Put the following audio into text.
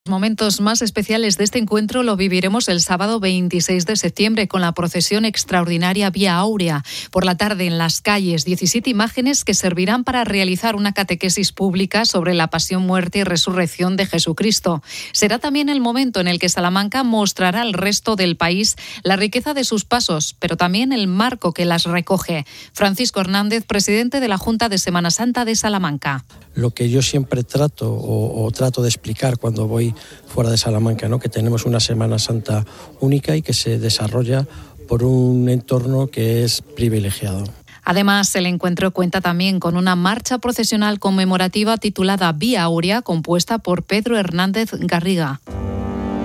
Los momentos más especiales de este encuentro lo viviremos el sábado 26 de septiembre con la procesión extraordinaria Vía Áurea. Por la tarde en las calles, 17 imágenes que servirán para realizar una catequesis pública sobre la pasión, muerte y resurrección de Jesucristo. Será también el momento en el que Salamanca mostrará al resto del país la riqueza de sus pasos, pero también el marco que las recoge. Francisco Hernández, presidente de la Junta de Semana Santa de Salamanca. Lo que yo siempre trato de explicar cuando voy fuera de Salamanca, ¿no? Que tenemos una Semana Santa única y que se desarrolla por un entorno que es privilegiado. Además, el encuentro cuenta también con una marcha procesional conmemorativa titulada Vía Áurea, compuesta por Pedro Hernández Garriga.